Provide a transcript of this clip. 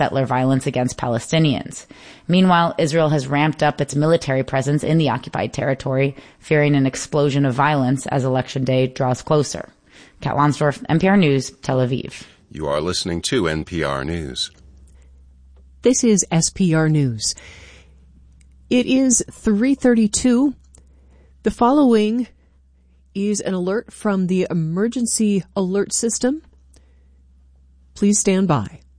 settler violence against Palestinians. Meanwhile, Israel has ramped up its military presence in the occupied territory, fearing an explosion of violence as Election Day draws closer. Kat Lonsdorf, NPR News, Tel Aviv. You are listening to NPR News. This is SPR News. It is 3:32. The following is an alert from the Emergency Alert System. Please stand by.